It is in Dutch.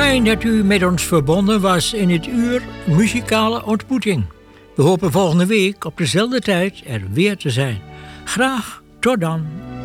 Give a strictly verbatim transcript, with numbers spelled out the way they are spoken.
Fijn dat u met ons verbonden was in het uur muzikale ontmoeting. We hopen volgende week op dezelfde tijd er weer te zijn. Graag tot dan.